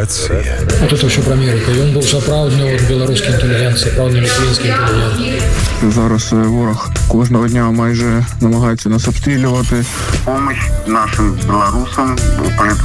Рація. А тут що про Америку. Він був сапраўдны беларускі інтэлігент, сапраўдны літвінскі інтэлігент. Зараз ворог кожного дня майже намагається нас обстрілювати. Помощь нашим белорусам,